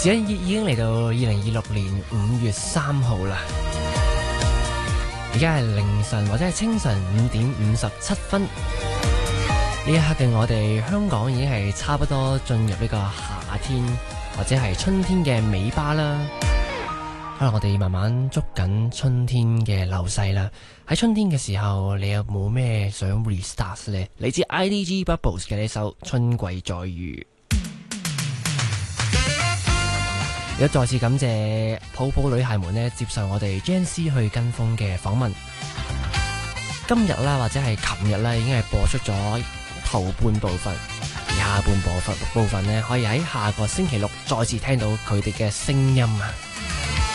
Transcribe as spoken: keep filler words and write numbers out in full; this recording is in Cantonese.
時間已已經嚟到二零二六年五月三號啦，而家係凌晨或者係清晨五點五十七分。呢一刻嘅我哋香港已經係差不多進入呢個夏天或者係春天嘅尾巴啦。可能我哋慢慢捉緊春天嘅流逝啦。喺春天嘅時候，你有冇咩想 restart 呢？嚟自 I D G Bubbles 嘅呢首《春季再遇》。亦都再次感謝泡泡女孩們呢接受我哋 Gen C 去跟風嘅訪問。今日啦，或者係琴日啦，已經係播出咗頭半部分，而下半部分部分呢，可以喺下個星期六再次聽到佢哋嘅聲音啊！